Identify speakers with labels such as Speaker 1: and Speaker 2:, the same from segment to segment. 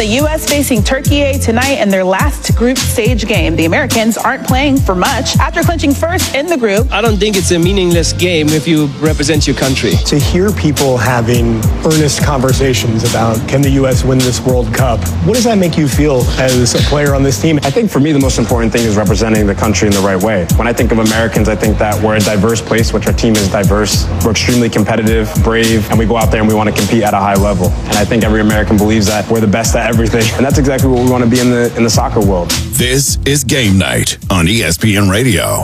Speaker 1: The U.S. facing Turkey tonight in their last group stage game. The Americans aren't playing for much after clinching first in the group.
Speaker 2: I don't think it's a meaningless game if you represent your country.
Speaker 3: To hear people having earnest conversations about can the U.S. win this World Cup, what does that make you feel as a player on this team?
Speaker 4: I think for me the most important thing is representing the country in the right way. When I think of Americans, I think that we're a diverse place, which our team is diverse. We're extremely competitive, brave, and we go out there and we want to compete at a high level. And I think every American believes that we're the best at everything. And that's exactly what we want to be in the soccer world.
Speaker 5: This is Game Night on ESPN Radio.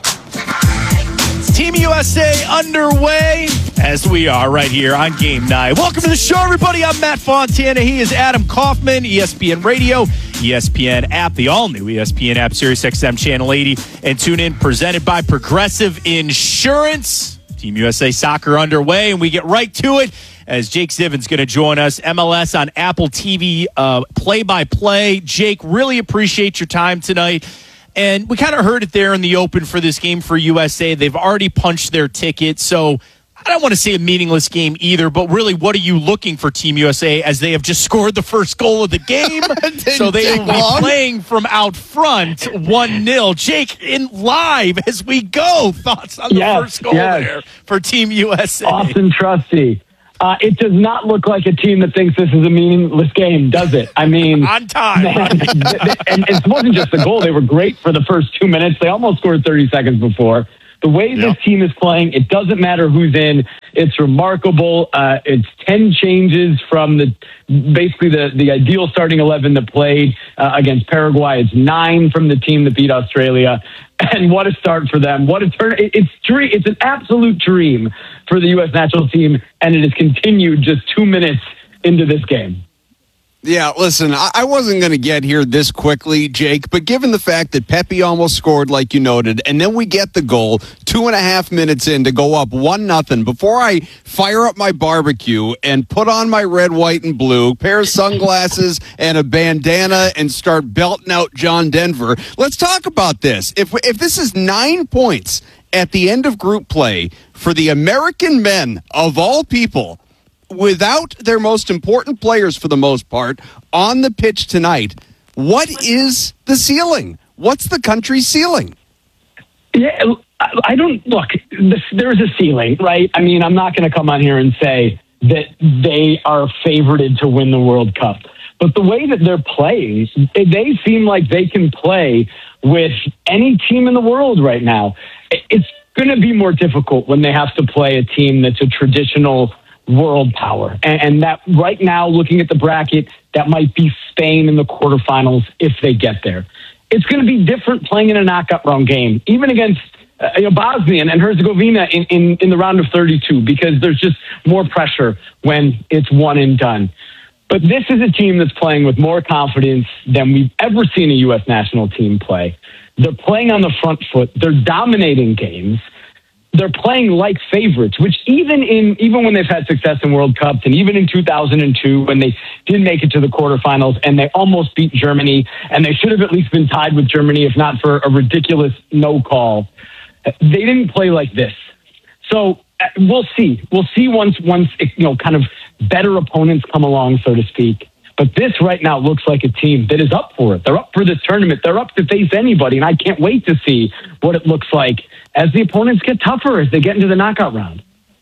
Speaker 6: Team USA underway as we are right here on Game Night. Welcome to the show, everybody. I'm Matt Fontana. He is Adam Kaufman, ESPN Radio, ESPN app, the all-new ESPN app, SiriusXM Channel 80, and tune in, presented by Progressive Insurance. Team USA soccer underway, and we get right to it as Jake Zivin's going to join us, MLS on Apple TV play-by-play. Jake, really appreciate your time tonight. And we kind of heard it there in the open for this game for USA. They've already punched their ticket, so I don't want to say a meaningless game either, but really, what are you looking for Team USA as they have just scored the first goal of the game? So they will be playing from out front 1-0. Jake, in live as we go, thoughts on the first goal there for Team USA?
Speaker 7: Austin Trusty. It does not look like a team that thinks this is a meaningless game, does it? I mean,
Speaker 6: on time.
Speaker 7: Man, and it wasn't just the goal. They were great for the first 2 minutes. They almost scored 30 seconds before. The way this team is playing, it doesn't matter who's in. It's remarkable. It's 10 changes from the ideal starting 11 that played against Paraguay. It's 9 from the team that beat Australia. And what a start for them. What a turn. It's an absolute dream for the U.S. national team, and it has continued just 2 minutes into this game.
Speaker 8: Yeah, listen, I wasn't going to get here this quickly, Jake, but given the fact that Pepe almost scored, like you noted, and then we get the goal 2.5 minutes in to go up 1-0, before I fire up my barbecue and put on my red, white, and blue, pair of sunglasses and a bandana and start belting out John Denver, let's talk about this. If this is 9 points at the end of group play for the American men, of all people, without their most important players for the most part on the pitch tonight, what is the ceiling? What's the country's ceiling?
Speaker 7: Yeah, I don't look. There's a ceiling, right? I mean, I'm not going to come on here and say that they are favored to win the World Cup, but the way that they're playing, they seem like they can play with any team in the world right now. It's going to be more difficult when they have to play a team that's a traditional world power. And that right now, looking at the bracket, that might be Spain in the quarterfinals if they get there. It's going to be different playing in a knockout round game, even against Bosnia and Herzegovina in the round of 32, because there's just more pressure when it's one and done. But this is a team that's playing with more confidence than we've ever seen a U.S. national team play. They're playing on the front foot. They're dominating games. They're playing like favorites, which even when they've had success in World Cups, and even in 2002 when they did make it to the quarterfinals and they almost beat Germany, and they should have at least been tied with Germany if not for a ridiculous no call, they didn't play like this. So we'll see. We'll see once kind of better opponents come along, so to speak. But this right now looks like a team that is up for it. They're up for this tournament. They're up to face anybody, and I can't wait to see what it looks like as the opponents get tougher as they get into the knockout round.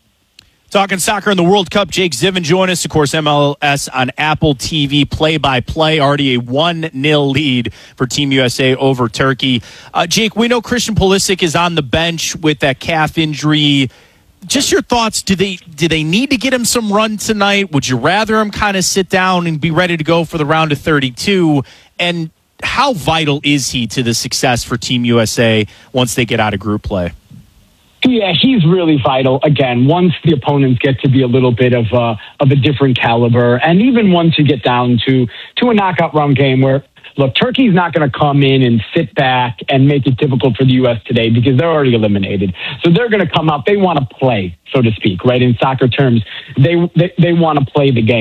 Speaker 6: Talking soccer in the World Cup, Jake Zivin joined us. Of course, MLS on Apple TV play-by-play. Already a 1-0 lead for Team USA over Turkey. Jake, we know Christian Pulisic is on the bench with that calf injury. Just your thoughts. Do they need to get him some run tonight? Would you rather him kind of sit down and be ready to go for the round of 32? And how vital is he to the success for Team USA once they get out of group play?
Speaker 7: Yeah, he's really vital. Again, once the opponents get to be a little bit of a different caliber, and even once you get down to a knockout round game where, look, Turkey's not going to come in and sit back and make it difficult for the U.S. today because they're already eliminated. So they're going to come out. They want to play, so to speak, right? In soccer terms, they want to play the game.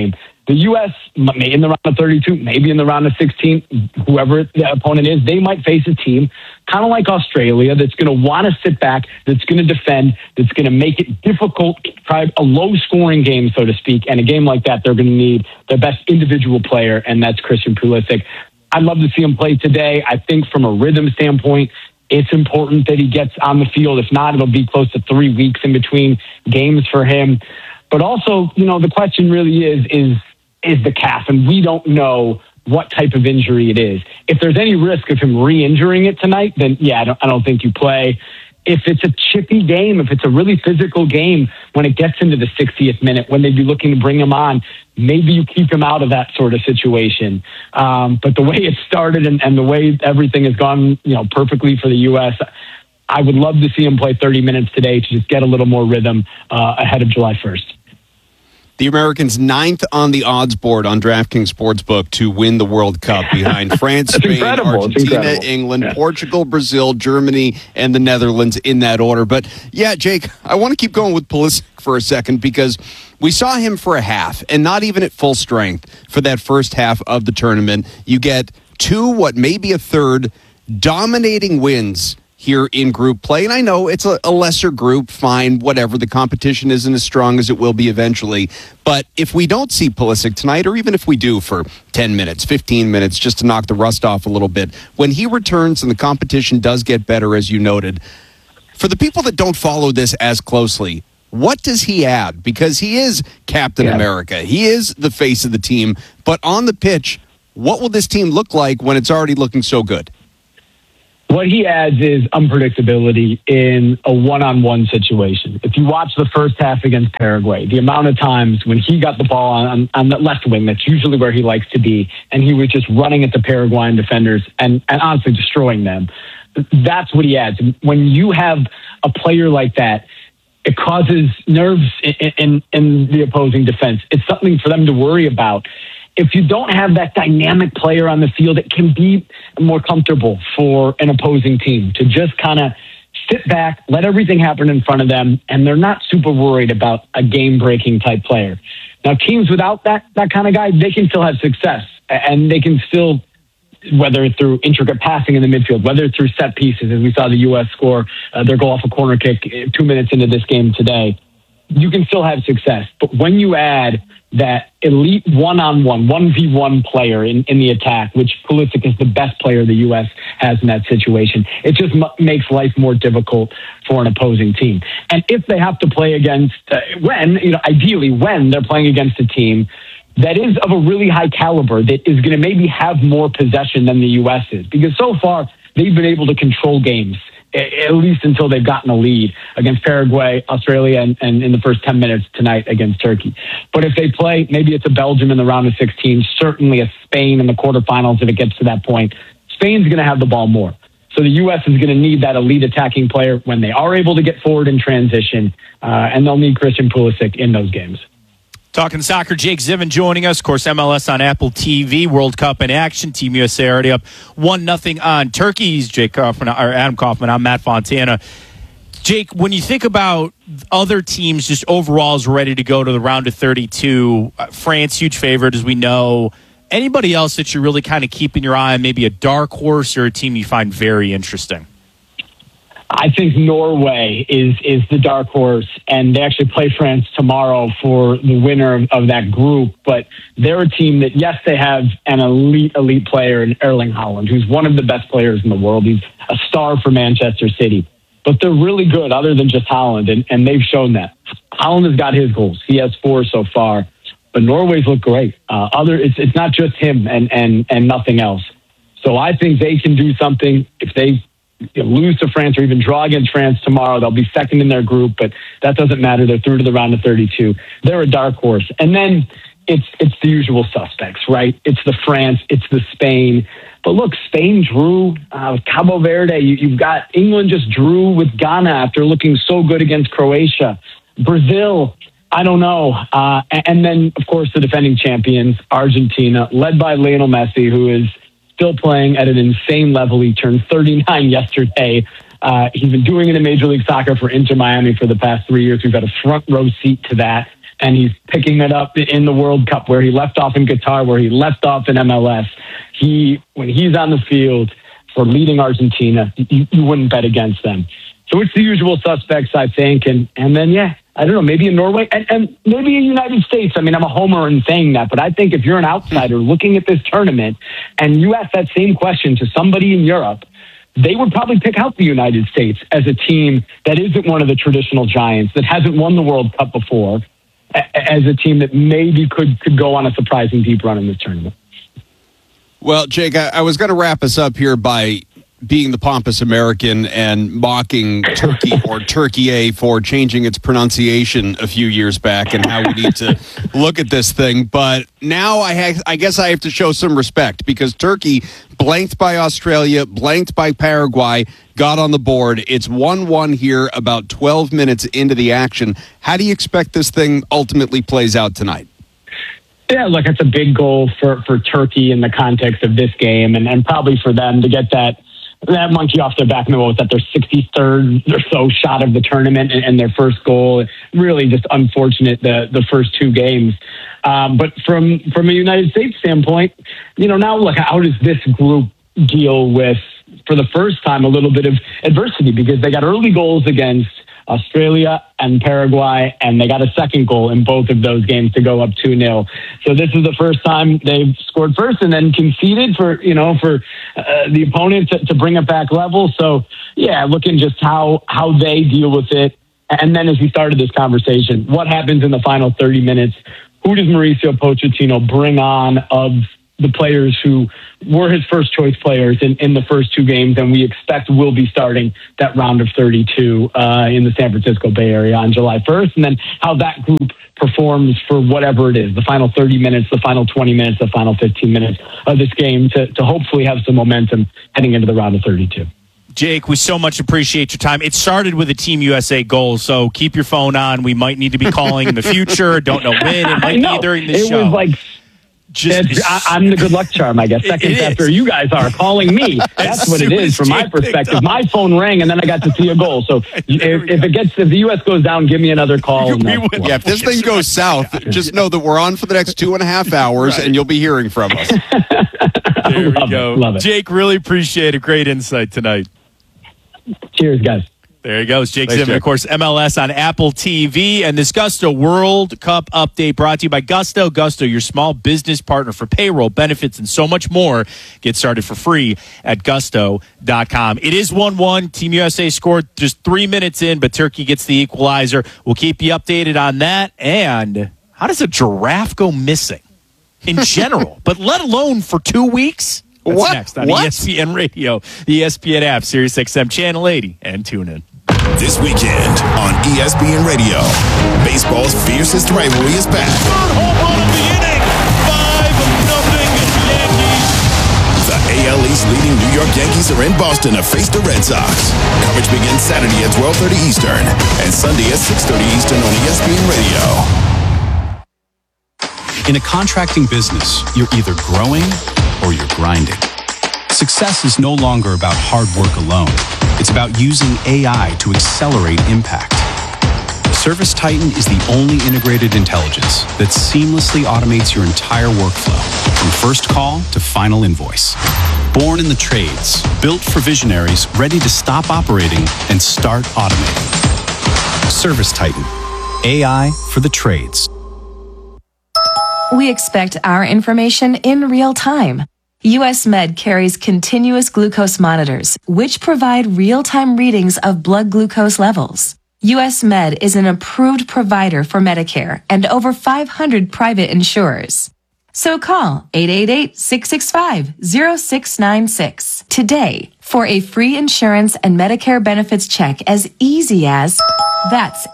Speaker 7: The U.S., in the round of 32, maybe in the round of 16, whoever the opponent is, they might face a team kind of like Australia that's going to want to sit back, that's going to defend, that's going to make it difficult, try a low-scoring game, so to speak. And a game like that, they're going to need their best individual player, and that's Christian Pulisic. I'd love to see him play today. I think from a rhythm standpoint, it's important that he gets on the field. If not, it'll be close to 3 weeks in between games for him. But also, the question really is the calf, and we don't know what type of injury it is. If there's any risk of him re-injuring it tonight, then I don't think you play. If it's a chippy game, if it's a really physical game, when it gets into the 60th minute, when they'd be looking to bring him on, maybe you keep him out of that sort of situation. But the way it started and the way everything has gone, perfectly for the U.S., I would love to see him play 30 minutes today to just get a little more rhythm ahead of July 1st.
Speaker 8: The Americans 9th on the odds board on DraftKings Sportsbook to win the World Cup behind France, Spain, Argentina, England, Portugal, Brazil, Germany, and the Netherlands in that order. But yeah, Jake, I want to keep going with Pulisic for a second because we saw him for a half and not even at full strength for that first half of the tournament. You get maybe a third dominating wins here in group play. And I know it's a lesser group, fine, whatever. The competition isn't as strong as it will be eventually. But if we don't see Pulisic tonight, or even if we do for 10 minutes, 15 minutes, just to knock the rust off a little bit, when he returns and the competition does get better, as you noted, for the people that don't follow this as closely, what does he add? Because he is Captain America. He is the face of the team. But on the pitch, what will this team look like when it's already looking so good?
Speaker 7: What he adds is unpredictability in a one-on-one situation. If you watch the first half against Paraguay, the amount of times when he got the ball on the left wing, that's usually where he likes to be, and he was just running at the Paraguayan defenders and honestly destroying them. That's what he adds. When you have a player like that, it causes nerves in the opposing defense. It's something for them to worry about. If you don't have that dynamic player on the field, it can be more comfortable for an opposing team to just kind of sit back, let everything happen in front of them, and they're not super worried about a game-breaking type player. Now, teams without that kind of guy, they can still have success, and they can still, whether through intricate passing in the midfield, whether through set pieces, as we saw the U.S. score their goal off a corner kick 2 minutes into this game today, you can still have success. But when you add that elite one-on-one, 1v1 player in the attack, which Pulisic is the best player the U.S. has in that situation, it just makes life more difficult for an opposing team. And if they have to play against, ideally when they're playing against a team that is of a really high caliber, that is going to maybe have more possession than the U.S. is, because so far they've been able to control games, at least until they've gotten a lead against Paraguay, Australia, and in the first 10 minutes tonight against Turkey. But if they play, maybe it's a Belgium in the round of 16, certainly a Spain in the quarterfinals if it gets to that point, Spain's going to have the ball more. So the U.S. is going to need that elite attacking player when they are able to get forward in transition, and they'll need Christian Pulisic in those games.
Speaker 6: Talking soccer, Jake Ziven joining us. Of course, MLS on Apple TV, World Cup in action. Team USA already up 1-0 on Turkey. He's Adam Kaufman. I'm Matt Fontana. Jake, when you think about other teams just overall is ready to go to the round of 32, France, huge favorite, as we know. Anybody else that you're really kind of keeping your eye on, maybe a dark horse or a team you find very interesting?
Speaker 7: I think Norway is the dark horse, and they actually play France tomorrow for the winner of that group. But they're a team that, yes, they have an elite player in Erling Haaland, who's one of the best players in the world. He's a star for Manchester City. But they're really good other than just Haaland, and they've shown that. Haaland has got his goals. He has 4 so far. But Norway's look great. It's not just him and nothing else. So I think they can do something if they lose to France or even draw against France tomorrow. They'll be second in their group, but that doesn't matter. They're through to the round of 32. They're a dark horse. And then it's the usual suspects, right? It's the France, it's the Spain. But look, Spain drew with Cabo Verde. You've got England just drew with Ghana after looking so good against Croatia. Brazil, I don't know. And then, of course, the defending champions, Argentina, led by Lionel Messi, who is still playing at an insane level. He turned 39 yesterday. He's been doing it in Major League Soccer for Inter Miami for the past 3 years. We've got a front row seat to that. and he's picking it up in the World Cup, where he left off in Qatar, where he left off in MLS. When he's on the field for leading Argentina, you wouldn't bet against them. So it's the usual suspects, I think. And then, yeah, I don't know, maybe in Norway and maybe in the United States. I mean, I'm a homer in saying that, but I think if you're an outsider looking at this tournament and you ask that same question to somebody in Europe, they would probably pick out the United States as a team that isn't one of the traditional giants, that hasn't won the World Cup before, as a team that maybe could go on a surprising deep run in this tournament.
Speaker 8: Well, Jake, I was going to wrap us up here by being the pompous American and mocking Turkey or Turkey for changing its pronunciation a few years back and how we need to look at this thing. But now I guess I have to show some respect, because Turkey, blanked by Australia, blanked by Paraguay, got on the board. It's 1-1 here about 12 minutes into the action. How do you expect this thing ultimately plays out tonight?
Speaker 7: Yeah, look, it's a big goal for Turkey in the context of this game, and probably for them to get that monkey off their back. What was that, their 63rd or so shot of the tournament and their first goal. Really just unfortunate the first two games. But from a United States standpoint, now look, how does this group deal with, for the first time, a little bit of adversity, because they got early goals against Australia and Paraguay, and they got a second goal in both of those games to go up 2-0. So this is the first time they've scored first and then conceded for the opponent to bring it back level. So yeah, looking just how they deal with it. And then as we started this conversation, what happens in the final 30 minutes? Who does Mauricio Pochettino bring on of the players who were his first choice players in the first two games, and we expect will be starting that round of 32 in the San Francisco Bay Area on July 1st, and then how that group performs for whatever it is, the final 30 minutes, the final 20 minutes, the final 15 minutes of this game to hopefully have some momentum heading into the round of 32.
Speaker 6: Jake, we so much appreciate your time. It started with a Team USA goal, so keep your phone on. We might need to be calling in the future. Don't know when. It might be during the show.
Speaker 7: It was like... I'm the good luck charm, I guess. Seconds after you guys are calling me. That's what it is from my perspective. My phone rang, and then I got to see a goal. So if the U.S. goes down, give me another call.
Speaker 8: Yeah, if this thing goes south, just know that we're on for the next 2.5 hours, and you'll be hearing from us.
Speaker 6: There we go.
Speaker 7: Love it.
Speaker 6: Jake, really appreciate it. Great insight tonight.
Speaker 7: Cheers, guys.
Speaker 6: There he goes. Jake
Speaker 8: Thanks,
Speaker 6: Zimmerman, of course, MLS on Apple TV. And this Gusto World Cup update brought to you by Gusto. Gusto, your small business partner for payroll, benefits, and so much more. Get started for free at gusto.com. It is 1-1. Team USA scored just 3 minutes in, but Turkey gets the equalizer. We'll keep you updated on that. And how does a giraffe go missing in general, but let alone for 2 weeks? That's
Speaker 8: what?
Speaker 6: Next on ESPN Radio, the ESPN app, Sirius XM Channel 80, and tune in.
Speaker 5: This weekend on ESPN Radio, baseball's fiercest rivalry is back.
Speaker 6: Third home run of the inning, 5-0 Yankees.
Speaker 5: The AL East leading New York Yankees are in Boston to face the Red Sox. Coverage begins Saturday at 12:30 Eastern and Sunday at 6:30 Eastern on ESPN Radio.
Speaker 9: In a contracting business, you're either growing or you're grinding. Success is no longer about hard work alone. It's about using AI to accelerate impact. ServiceTitan is the only integrated intelligence that seamlessly automates your entire workflow, from first call to final invoice. Born in the trades, built for visionaries ready to stop operating and start automating. ServiceTitan, AI for the trades.
Speaker 10: We expect our information in real time. US Med carries continuous glucose monitors, which provide real-time readings of blood glucose levels. US Med is an approved provider for Medicare and over 500 private insurers. So call 888-665-0696 today for a free insurance and Medicare benefits check as easy as... That's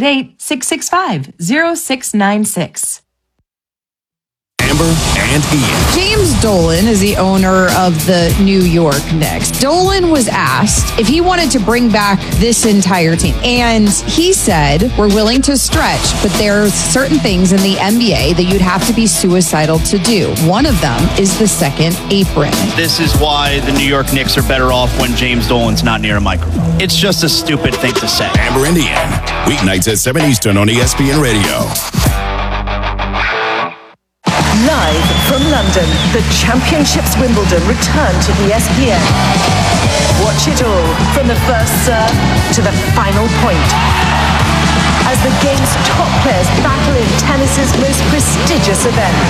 Speaker 10: 888-665-0696.
Speaker 5: Amber and Ian.
Speaker 11: James Dolan is the owner of the New York Knicks. Dolan was asked if he wanted to bring back this entire team. And he said, we're willing to stretch, but there's certain things in the NBA that you'd have to be suicidal to do. One of them is the second apron.
Speaker 12: This is why the New York Knicks are better off when James Dolan's not near a microphone. It's just a stupid thing to say.
Speaker 5: Amber and Ian. Weeknights at 7 Eastern on ESPN Radio.
Speaker 13: Live from London, the Championships Wimbledon return to ESPN. Watch it all from the first serve to the final point. As the game's top players battle in tennis's most prestigious event.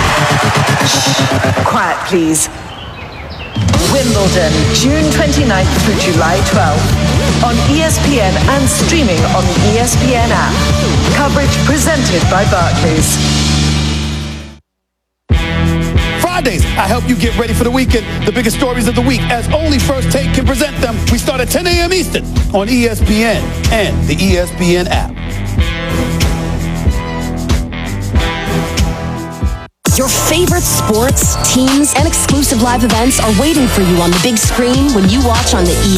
Speaker 13: Shh, quiet please. Wimbledon, June 29th through July 12th. On ESPN and streaming on the ESPN app. Coverage presented by Barclays.
Speaker 14: Fridays, I help you get ready for the weekend. The biggest stories of the week, as only First Take can present them. We start at 10 a.m. Eastern on ESPN and the ESPN app.
Speaker 15: Your favorite sports, teams, and exclusive live events are waiting for you on the big screen when you watch on the